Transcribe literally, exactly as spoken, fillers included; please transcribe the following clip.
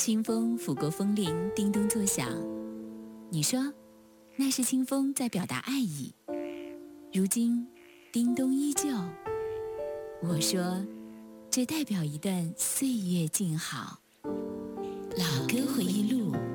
清风拂过风铃，叮咚作响。你说，那是清风在表达爱意。如今，叮咚依旧。我说，这代表一段岁月静好。老歌回忆录。